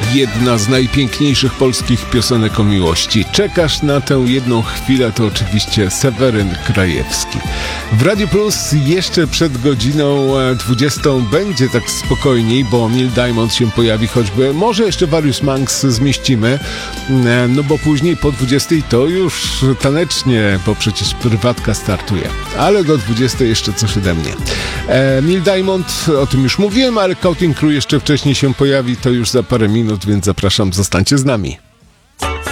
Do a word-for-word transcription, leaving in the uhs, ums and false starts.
Jedna z najpiękniejszych polskich piosenek o miłości. Czekasz na tę jedną chwilę, to oczywiście Seweryn Krajewski. W Radio Plus jeszcze przed godziną dwudziestą będzie tak spokojniej, bo Neil Diamond się pojawi, choćby może jeszcze Various Monks zmieścimy, no bo później po dwudziestej to już tanecznie, bo przecież prywatka startuje. Ale do dwudziestej jeszcze coś ode mnie. E, Neil Diamond, o tym już mówiłem, ale Counting Crew jeszcze wcześniej się pojawi, to już za parę minut, więc zapraszam, zostańcie z nami.